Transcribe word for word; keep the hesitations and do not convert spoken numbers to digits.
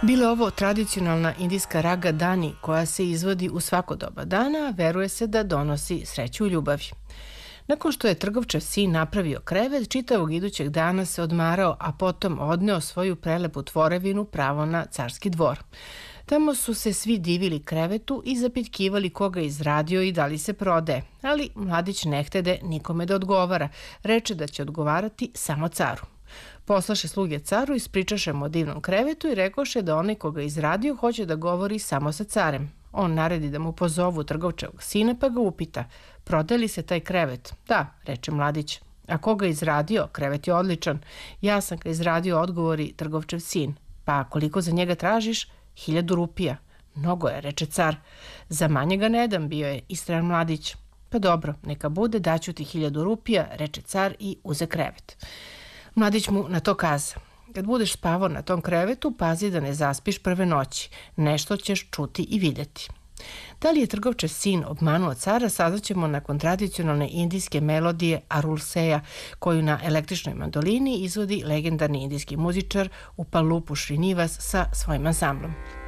Bila je ovo tradicionalna indijska raga dani koja se izvodi u svako doba dana, veruje se da donosi sreću u ljubavi. Nakon što je trgovčev sin napravio krevet, čitavog idućeg dana se odmarao, a potom odneo svoju prelepu tvorevinu pravo na carski dvor. Tamo su se svi divili krevetu i zapitkivali koga je izradio i da li se prodaje, ali mladić ne htede nikome da odgovara, reče da će odgovarati samo caru. Poslaše sluge caru, ispričaše mu o divnom krevetu i rekoše da onaj koga je izradio hoće da govori samo sa carem. On naredi da mu pozovu trgovčevog sina pa ga upita: prodaje li se taj krevet? Da, reče mladić. A koga je izradio? Krevet je odličan. Ja sam ga izradio, odgovori trgovčev sin. Pa koliko za njega tražiš? Hiljadu rupija. Mnogo je, reče car. Za manje ga ne dam, bio je istrajan mladić. Pa dobro, neka bude, daću ti hiljadu rupija, reče car i uze krevet. Mladić mu na to kaza: kad budeš spavao na tom krevetu, pazi da ne zaspiš prve noći. Nešto ćeš čuti i videti. Da li je trgovčev sin obmanuo cara, saznaćemo nakon tradicionalne indijske melodije Arulseja, koju na električnoj mandolini izvodi legendarni indijski muzičar Upalupu Srinivas sa svojim ansamblom.